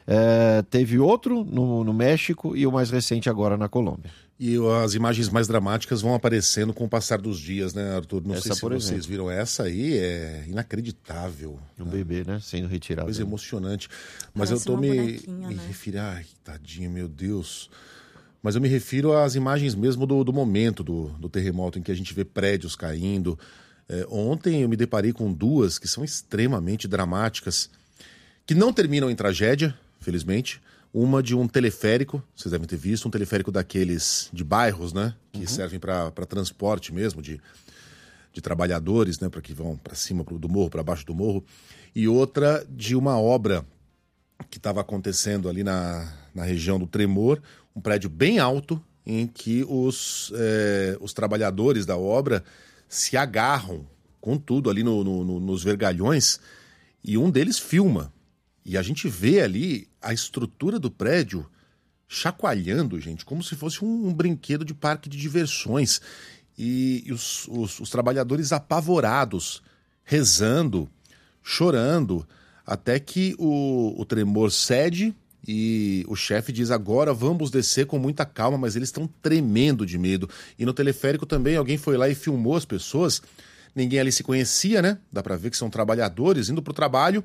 Teve outro no México e o mais recente agora na Colômbia. E as imagens mais dramáticas vão aparecendo com o passar dos dias, né, Arthur? Não sei se vocês viram. Essa aí é inacreditável. Um bebê, né? Sendo retirado. Coisa emocionante. Mas parece eu tô me né? refiro... Ai, tadinho, meu Deus. Mas eu me refiro às imagens mesmo do momento do terremoto, em que a gente vê prédios caindo. Ontem eu me deparei com duas que são extremamente dramáticas, que não terminam em tragédia, felizmente. Uma de um teleférico, vocês devem ter visto, um teleférico daqueles de bairros, né? Que servem para transporte mesmo, de trabalhadores, né? Para que vão para cima do morro, para baixo do morro. E outra de uma obra que estava acontecendo ali na região do Tremor, um prédio bem alto, em que os trabalhadores da obra se agarram com tudo ali nos vergalhões, e um deles filma. E a gente vê ali a estrutura do prédio chacoalhando, gente, como se fosse um brinquedo de parque de diversões. E os trabalhadores apavorados, rezando, chorando, até que o tremor cede e o chefe diz: agora vamos descer com muita calma, mas eles estão tremendo de medo. E no teleférico também alguém foi lá e filmou as pessoas. Ninguém ali se conhecia, né? Dá pra ver que são trabalhadores indo pro trabalho.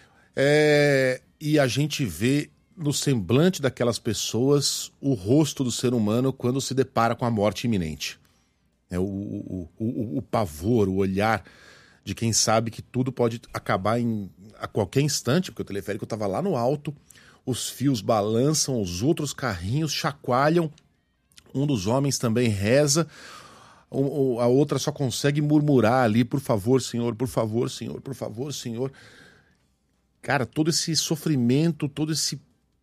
E a gente vê no semblante daquelas pessoas o rosto do ser humano quando se depara com a morte iminente. O pavor, o olhar de quem sabe que tudo pode acabar a qualquer instante, porque o teleférico estava lá no alto, os fios balançam, os outros carrinhos chacoalham, um dos homens também reza, a outra só consegue murmurar ali: por favor, senhor, por favor, senhor, por favor, senhor. Cara, todo esse sofrimento, todo esse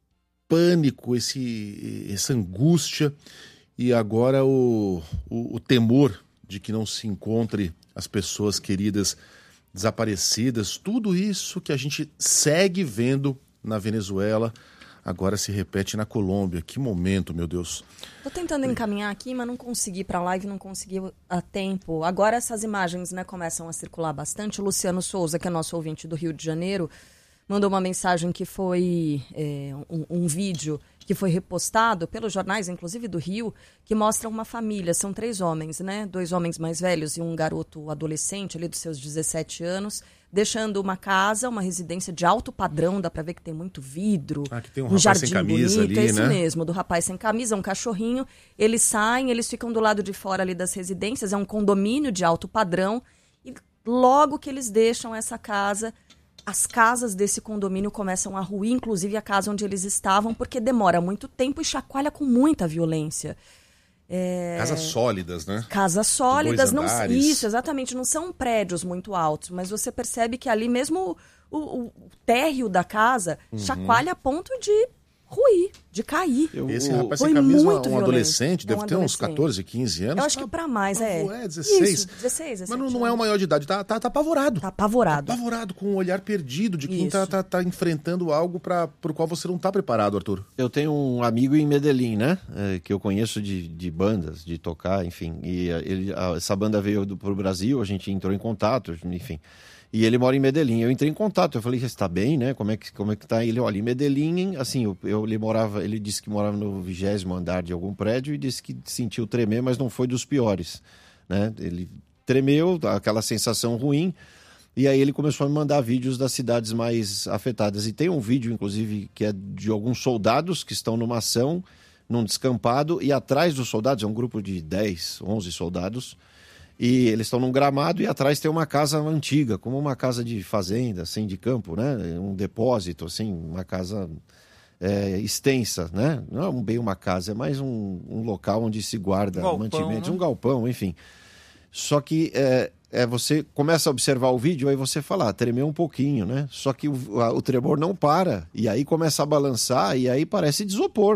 pânico, essa angústia, e agora o temor de que não se encontre as pessoas queridas desaparecidas, tudo isso que a gente segue vendo na Venezuela, agora se repete na Colômbia. Que momento, meu Deus. Tô tentando encaminhar aqui, mas não consegui pra live, não consegui a tempo. Agora essas imagens, né, começam a circular bastante. O Luciano Souza, que é nosso ouvinte do Rio de Janeiro, mandou uma mensagem que foi um vídeo que foi repostado pelos jornais, inclusive do Rio, que mostra uma família. São 3 homens, né? 2 homens mais velhos e um garoto adolescente, ali dos seus 17 anos, deixando uma casa, uma residência de alto padrão, dá pra ver que tem muito vidro, que tem um rapaz jardim sem camisa bonito, ali, esse né? mesmo, do rapaz sem camisa, um cachorrinho. Eles saem, eles ficam do lado de fora ali das residências, é um condomínio de alto padrão, e logo que eles deixam essa casa, as casas desse condomínio começam a ruir, inclusive a casa onde eles estavam, porque demora muito tempo e chacoalha com muita violência. Casas sólidas, né? Casas sólidas, De 2 andares. Isso, exatamente, não são prédios muito altos, mas você percebe que ali mesmo o térreo da casa chacoalha a ponto de ruir, de cair. Esse rapaz Foi sem camisa, muito um violento. adolescente, deve ter uns adolescente. 14, 15 anos. Eu acho que pra mais, 16. Isso, 16, 17 Mas não é o maior de idade, tá apavorado. Tá apavorado. Tá apavorado, com um olhar perdido de quem Isso. tá enfrentando algo pro qual você não tá preparado, Arthur. Eu tenho um amigo em Medellín, né? Que eu conheço de bandas, de tocar, enfim. E essa banda veio pro Brasil, a gente entrou em contato, enfim. E ele mora em Medellín. Eu entrei em contato, eu falei: você está bem, né? Como é que tá? Ele: olha, em Medellín, assim, ele disse que morava no 20º andar de algum prédio e disse que sentiu tremer, mas não foi dos piores, né? Ele tremeu, aquela sensação ruim, e aí ele começou a me mandar vídeos das cidades mais afetadas. E tem um vídeo, inclusive, que é de alguns soldados que estão numa ação, num descampado, e atrás dos soldados, é um grupo de 10, 11 soldados, e eles estão num gramado e atrás tem uma casa antiga, como uma casa de fazenda, assim, de campo, né? Um depósito, assim, uma casa extensa, né? Não é bem uma casa, é mais um local onde se guarda mantimentos, né? Um galpão, enfim. Só que você começa a observar o vídeo, aí você fala: tremeu um pouquinho, né? Só que o tremor não para, e aí começa a balançar, e aí parece de isopor.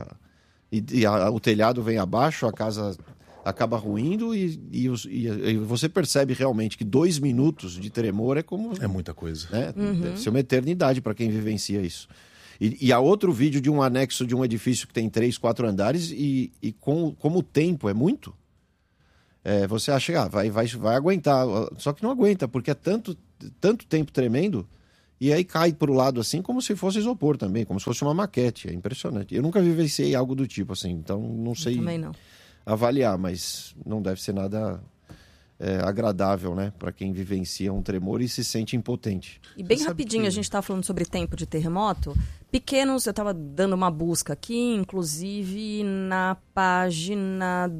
O telhado vem abaixo, a casa acaba ruindo e você percebe realmente que 2 minutos de tremor é como... É muita coisa. Né? Deve ser uma eternidade para quem vivencia isso. E há outro vídeo de um anexo de um edifício que tem 3, 4 andares e como o tempo é muito, você acha que vai aguentar. Só que não aguenta, porque é tanto tempo tremendo E aí cai para o lado assim como se fosse isopor também, como se fosse uma maquete. É impressionante. Eu nunca vivenciei algo do tipo assim, então não sei avaliar, mas não deve ser nada agradável, né? Para quem vivencia um tremor e se sente impotente. E bem rapidinho, a gente está falando sobre tempo de terremoto. Pequenos, eu estava dando uma busca aqui, inclusive na página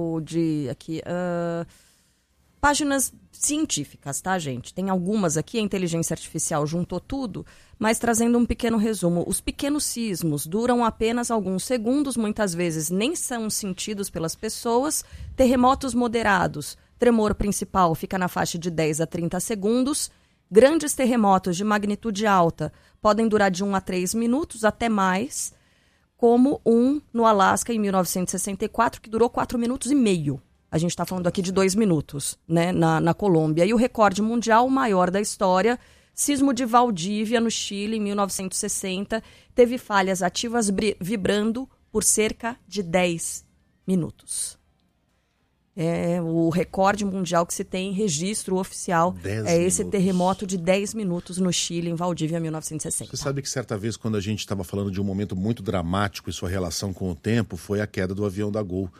páginas científicas, tá, gente? Tem algumas aqui, a inteligência artificial juntou tudo, mas trazendo um pequeno resumo. Os pequenos sismos duram apenas alguns segundos, muitas vezes nem são sentidos pelas pessoas. Terremotos moderados, tremor principal fica na faixa de 10 a 30 segundos. Grandes terremotos de magnitude alta podem durar de 1 a 3 minutos, até mais, como um no Alasca em 1964, que durou 4 minutos e meio. A gente está falando aqui de 2 minutos, né, na Colômbia. E o recorde mundial maior da história, sismo de Valdívia, no Chile, em 1960, teve falhas ativas vibrando por cerca de 10 minutos. É o recorde mundial que se tem registro oficial. Esse terremoto de 10 minutos no Chile, em Valdívia, 1960. Você sabe que certa vez, quando a gente estava falando de um momento muito dramático e sua relação com o tempo, foi a queda do avião da Gol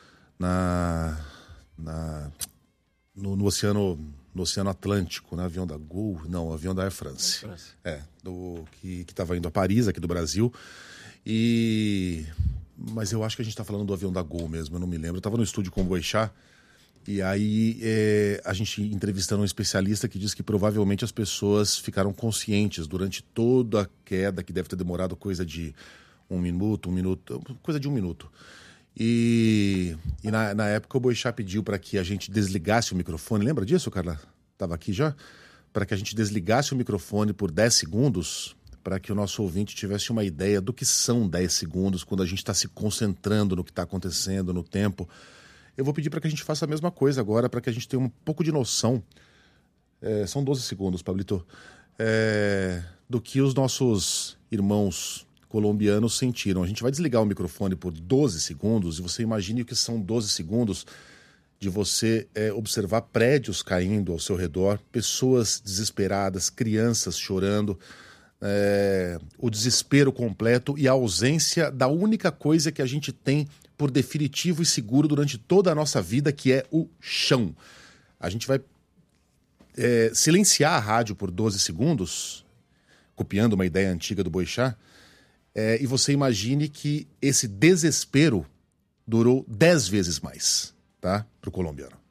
no Oceano Atlântico, né? Avião da Gol, não, avião da Air France. Que estava indo a Paris, aqui do Brasil. Mas eu acho que a gente está falando do avião da Gol mesmo, eu não me lembro. Eu estava no estúdio com o Boixá, e aí a gente entrevistando um especialista que diz que provavelmente as pessoas ficaram conscientes durante toda a queda, que deve ter demorado coisa de um minuto, coisa de 1 minuto. E na época o Boixá pediu para que a gente desligasse o microfone. Lembra disso, Carla? Estava aqui já? Para que a gente desligasse o microfone por 10 segundos, para que o nosso ouvinte tivesse uma ideia do que são 10 segundos quando a gente está se concentrando no que está acontecendo, no tempo. Eu vou pedir para que a gente faça a mesma coisa agora, para que a gente tenha um pouco de noção. São 12 segundos, Pablito. Do que os nossos irmãos colombianos sentiram. A gente vai desligar o microfone por 12 segundos e você imagine o que são 12 segundos de você observar prédios caindo ao seu redor, pessoas desesperadas, crianças chorando, o desespero completo e a ausência da única coisa que a gente tem por definitivo e seguro durante toda a nossa vida, que é o chão. A gente vai silenciar a rádio por 12 segundos, copiando uma ideia antiga do Boixá, e você imagine que esse desespero durou 10 vezes mais, tá? Para o colombiano.